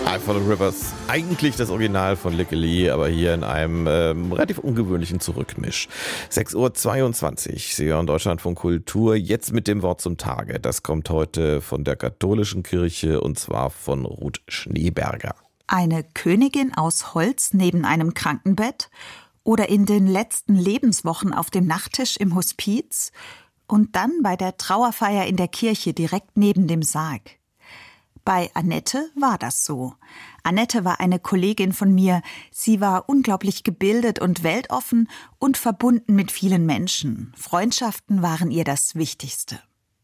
I Follow Rivers. Eigentlich das Original von Licky Lee, aber hier in einem relativ ungewöhnlichen Zurückmisch. 6:22 Uhr. Sie hören Deutschlandfunk Kultur. Jetzt mit dem Wort zum Tage. Das kommt heute von der katholischen Kirche und zwar von Ruth Schneeberger. Eine Königin aus Holz neben einem Krankenbett oder in den letzten Lebenswochen auf dem Nachttisch im Hospiz und dann bei der Trauerfeier in der Kirche direkt neben dem Sarg. Bei Annette war das so. Annette war eine Kollegin von mir. Sie war unglaublich gebildet und weltoffen und verbunden mit vielen Menschen. Freundschaften waren ihr das Wichtigste.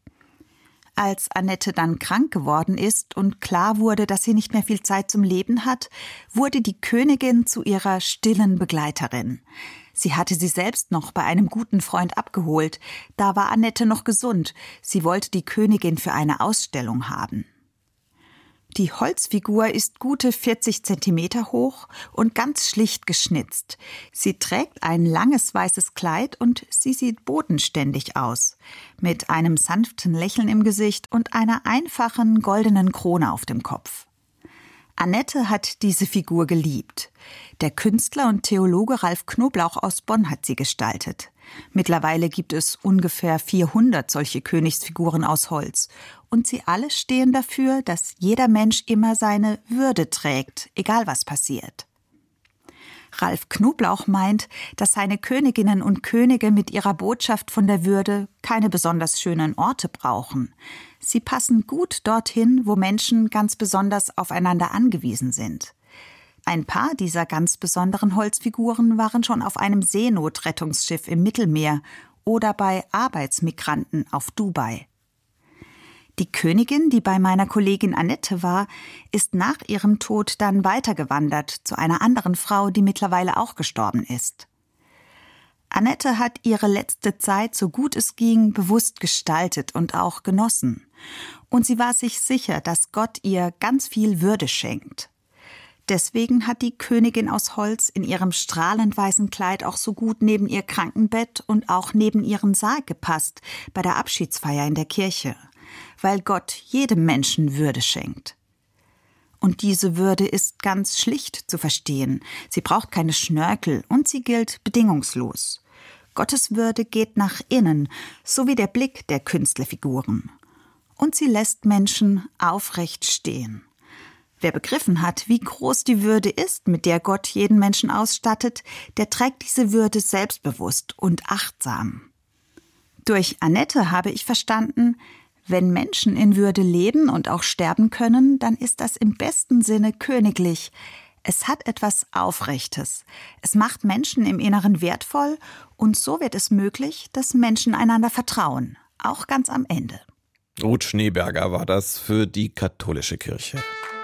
Als Annette dann krank geworden ist und klar wurde, dass sie nicht mehr viel Zeit zum Leben hat, wurde die Königin zu ihrer stillen Begleiterin. Sie hatte sie selbst noch bei einem guten Freund abgeholt. Da war Annette noch gesund. Sie wollte die Königin für eine Ausstellung haben. Die Holzfigur ist gute 40 Zentimeter hoch und ganz schlicht geschnitzt. Sie trägt ein langes weißes Kleid und sie sieht bodenständig aus. Mit einem sanften Lächeln im Gesicht und einer einfachen goldenen Krone auf dem Kopf. Annette hat diese Figur geliebt. Der Künstler und Theologe Ralf Knoblauch aus Bonn hat sie gestaltet. Mittlerweile gibt es ungefähr 400 solche Königsfiguren aus Holz. Und sie alle stehen dafür, dass jeder Mensch immer seine Würde trägt, egal was passiert. Ralf Knoblauch meint, dass seine Königinnen und Könige mit ihrer Botschaft von der Würde keine besonders schönen Orte brauchen. Sie passen gut dorthin, wo Menschen ganz besonders aufeinander angewiesen sind. Ein paar dieser ganz besonderen Holzfiguren waren schon auf einem Seenotrettungsschiff im Mittelmeer oder bei Arbeitsmigranten auf Dubai. Die Königin, die bei meiner Kollegin Annette war, ist nach ihrem Tod dann weitergewandert zu einer anderen Frau, die mittlerweile auch gestorben ist. Annette hat ihre letzte Zeit, so gut es ging, bewusst gestaltet und auch genossen. Und sie war sich sicher, dass Gott ihr ganz viel Würde schenkt. Deswegen hat die Königin aus Holz in ihrem strahlend weißen Kleid auch so gut neben ihr Krankenbett und auch neben ihren Sarg gepasst bei der Abschiedsfeier in der Kirche. Weil Gott jedem Menschen Würde schenkt. Und diese Würde ist ganz schlicht zu verstehen. Sie braucht keine Schnörkel und sie gilt bedingungslos. Gottes Würde geht nach innen, so wie der Blick der Künstlerfiguren. Und sie lässt Menschen aufrecht stehen. Wer begriffen hat, wie groß die Würde ist, mit der Gott jeden Menschen ausstattet, der trägt diese Würde selbstbewusst und achtsam. Durch Annette habe ich verstanden, wenn Menschen in Würde leben und auch sterben können, dann ist das im besten Sinne königlich. Es hat etwas Aufrechtes. Es macht Menschen im Inneren wertvoll und so wird es möglich, dass Menschen einander vertrauen, auch ganz am Ende. Ruth Schneeberger war das für die katholische Kirche.